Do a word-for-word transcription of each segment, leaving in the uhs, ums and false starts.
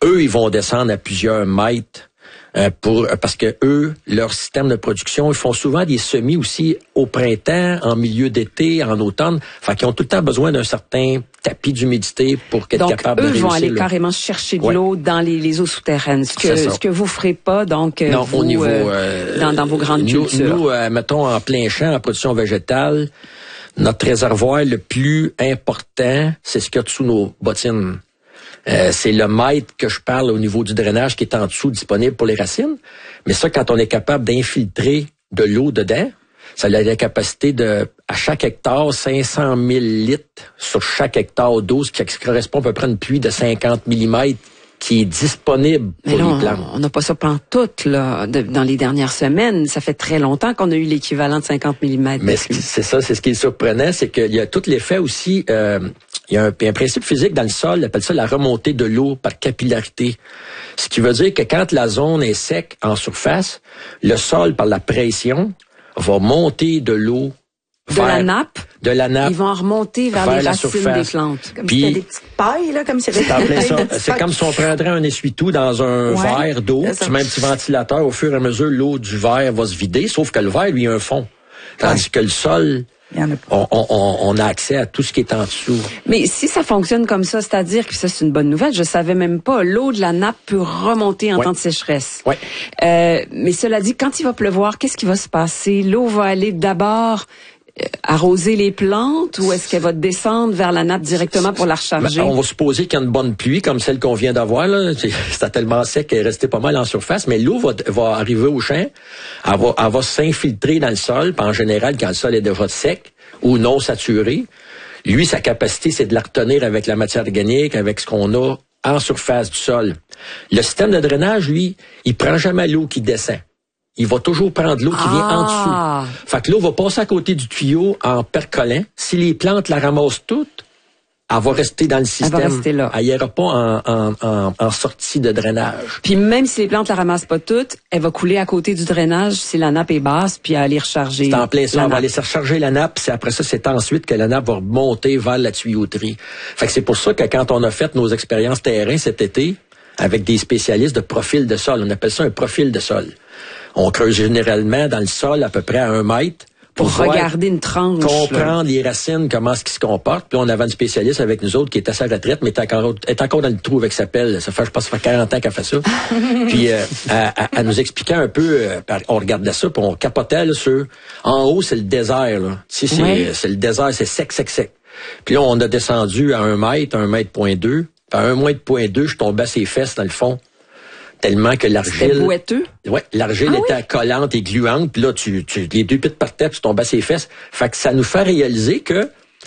eux, ils vont descendre à plusieurs mètres. Euh, pour parce que eux, leur système de production, ils font souvent des semis aussi au printemps, en milieu d'été, en automne. Fait qu'ils ont tout le temps besoin d'un certain tapis d'humidité pour être donc, capable de réussir. Donc, eux vont aller le... carrément chercher de ouais. l'eau dans les, les eaux souterraines. Ce que, ce que vous ferez pas, donc, non, vous, au niveau, euh, euh, dans, dans vos grandes nous, cultures. Nous, euh, mettons, en plein champ, en production végétale, notre réservoir le plus important, c'est ce qu'il y a dessous nos bottines. Euh, c'est le mètre que je parle au niveau du drainage qui est en dessous disponible pour les racines. Mais ça, quand on est capable d'infiltrer de l'eau dedans, ça a la capacité de, à chaque hectare, cinq cent mille litres sur chaque hectare d'eau, ce qui correspond à peu près à une pluie de cinquante millimètres qui est disponible pour là, les plantes. On n'a pas ça pantoute, là, de, dans les dernières semaines. Ça fait très longtemps qu'on a eu l'équivalent de cinquante millimètres. Mais c'est ça, c'est ce qui est surprenant, c'est qu'il y a tout l'effet aussi, euh, il y a un, un principe physique dans le sol, on appelle ça la remontée de l'eau par capillarité. Ce qui veut dire que quand la zone est sec en surface, le sol, par la pression, va monter de l'eau de vers, la nappe. De la nappe. Ils vont en remonter vers, vers les racines surface. Des plantes. Comme s'il y avait des petites pailles, là, comme s'il y avait des ça. C'est comme si on prendrait un essuie-tout dans un ouais, verre d'eau, tu mets un petit ventilateur, au fur et à mesure, l'eau du verre va se vider, sauf que le verre, lui, a un fond. Tandis ouais. que le sol, on, on, on a accès à tout ce qui est en dessous. Mais si ça fonctionne comme ça, c'est-à-dire que ça, c'est une bonne nouvelle. Je savais même pas. L'eau de la nappe peut remonter en ouais. temps de sécheresse. Ouais. Euh, mais cela dit, quand il va pleuvoir, qu'est-ce qui va se passer? L'eau va aller d'abord euh, arroser les plantes ou est-ce qu'elle va descendre vers la nappe directement pour la recharger? Ben, on va supposer qu'il y a une bonne pluie comme celle qu'on vient d'avoir. Là. C'était tellement sec qu'elle est restée pas mal en surface, mais l'eau va, va arriver au champ, elle va, elle va s'infiltrer dans le sol, puis en général, quand le sol est déjà sec ou non saturé, lui, sa capacité, c'est de la retenir avec la matière organique, avec ce qu'on a en surface du sol. Le système de drainage, lui, il prend jamais l'eau qui descend. Il va toujours prendre l'eau qui ah. vient en dessous. Fait que l'eau va passer à côté du tuyau en percolant. Si les plantes la ramassent toutes, elle va rester dans le système. Elle va rester là. Elle n'ira pas en, en, en, en sortie de drainage. Puis même si les plantes la ramassent pas toutes, elle va couler à côté du drainage si la nappe est basse, puis aller recharger. C'est en plein ça. On va aller se recharger la nappe, puis après ça, c'est ensuite que la nappe va remonter vers la tuyauterie. Fait que c'est pour ça que quand on a fait nos expériences terrain cet été, avec des spécialistes de profil de sol, on appelle ça un profil de sol. On creuse généralement dans le sol à peu près à un mètre. Pour, pour regarder une tranche. Comprendre là. Les racines, comment est-ce qu'ils se comportent. Puis on avait une spécialiste avec nous autres qui est à sa retraite, mais est encore, est encore dans le trou avec sa pelle. Ça fait, je pense, ça fait quarante ans qu'elle fait ça. Puis euh, elle, elle nous expliquait un peu, euh, on regardait ça, puis on capotait là, sur... En haut, c'est le désert. Là. Tu sais, c'est, oui. c'est le désert, c'est sec, sec, sec. Puis là, on a descendu à un mètre, un mètre point deux. Puis à un mètre point deux, je tombais à ses fesses dans le fond. Tellement que l'argile... C'était boiteux? Ouais, l'argile ah, était oui? collante et gluante. Puis là, tu, tu, les deux pieds par tête, tu tombes à ses fesses. Fait que ça nous fait réaliser que,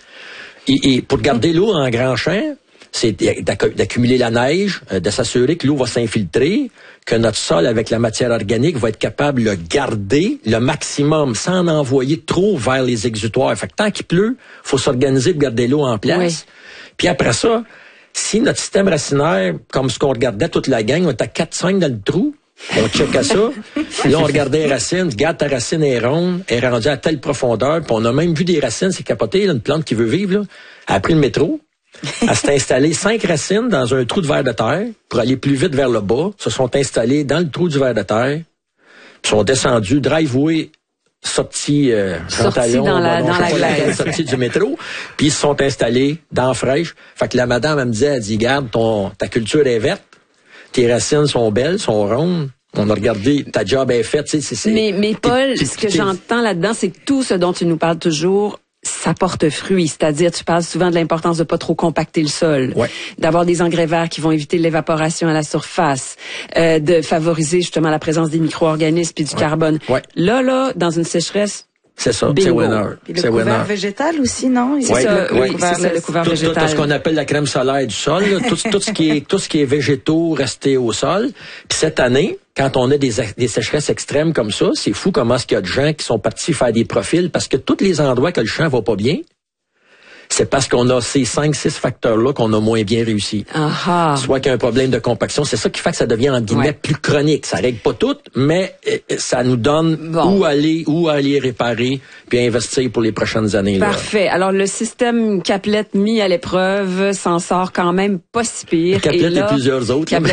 et, et pour garder l'eau en grand champ, c'est d'accumuler la neige, de s'assurer que l'eau va s'infiltrer, que notre sol avec la matière organique va être capable de le garder le maximum sans en envoyer trop vers les exutoires. Fait que tant qu'il pleut, faut s'organiser pour garder l'eau en place. Oui. Puis après ça, si notre système racinaire, comme ce qu'on regardait toute la gang, on était à quatre cinq dans le trou, on checkait ça, puis là on regardait les racines, regarde ta racine est ronde, elle est rendue à telle profondeur, puis on a même vu des racines, c'est capoté, là, une plante qui veut vivre, là, elle a pris le métro, elle s'est installée cinq racines dans un trou de verre de terre pour aller plus vite vers le bas, se sont installées dans le trou du verre de terre, puis sont descendues, driveway, sortis euh, sortis dans la, dans la glace. Sortis du métro, puis ils se sont installés dans la fraîche. Fait que la madame, elle me disait, elle dit, garde, ton, ta culture est verte, tes racines sont belles, sont rondes. On a regardé, ta job est faite. Tu sais, c'est, mais, mais Paul, t'es, t'es, ce que t'es, j'entends là-dedans, c'est que tout ce dont tu nous parles toujours, ça porte fruit. C'est-à-dire, tu parles souvent de l'importance de pas trop compacter le sol, ouais. d'avoir des engrais verts qui vont éviter l'évaporation à la surface, euh, de favoriser justement la présence des micro-organismes puis du ouais. carbone. Ouais. Là, là, dans une sécheresse, c'est ça, bingo. c'est winner. Puis le c'est couvert winner. végétal aussi, non? C'est ouais, ça, le, oui, ouais. c'est ça, le couvert tout, végétal. Tout ce qu'on appelle la crème solaire du sol, là, tout, tout ce qui est tout ce qui est végétaux restés au sol. Puis cette année, quand on a des, des sécheresses extrêmes comme ça, c'est fou comment est-ce qu'il y a de gens qui sont partis faire des profils parce que tous les endroits que le champ va pas bien, c'est parce qu'on a ces cinq six facteurs-là qu'on a moins bien réussi. Aha. Soit qu'il y a un problème de compaction. C'est ça qui fait que ça devient, en guillemets, ouais. plus chronique. Ça règle pas tout, mais ça nous donne bon. où aller, où aller réparer, puis investir pour les prochaines années. Parfait. Là. Alors, le système Caplet mis à l'épreuve s'en sort quand même pas si pire. Caplet et, là, et plusieurs autres.